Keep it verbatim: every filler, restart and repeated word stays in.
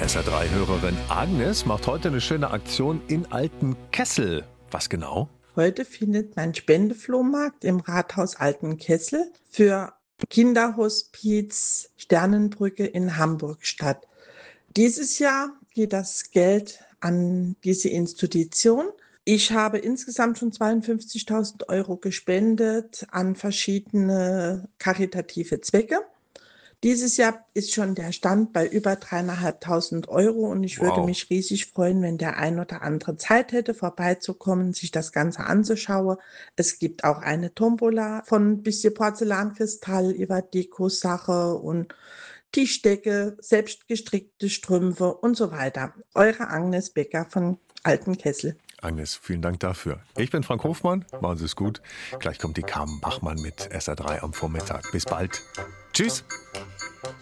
S R drei Hörerin Agnes macht heute eine schöne Aktion in Altenkessel. Was genau? Heute findet mein Spendeflohmarkt im Rathaus Altenkessel für Kinderhospiz Sternenbrücke in Hamburg statt. Dieses Jahr geht das Geld an diese Institution. Ich habe insgesamt schon zweiundfünfzigtausend Euro gespendet an verschiedene karitative Zwecke. Dieses Jahr ist schon der Stand bei über dreieinhalbtausend Euro und ich würde Wow. mich riesig freuen, wenn der ein oder andere Zeit hätte, vorbeizukommen, sich das Ganze anzuschauen. Es gibt auch eine Tombola von bisschen Porzellankristall über Dekosache und Tischdecke, selbstgestrickte Strümpfe und so weiter. Eure Agnes Becker von Altenkessel. Agnes, vielen Dank dafür. Ich bin Frank Hofmann. Machen Sie es gut. Gleich kommt die Carmen Bachmann mit S R drei am Vormittag. Bis bald. Tschüss.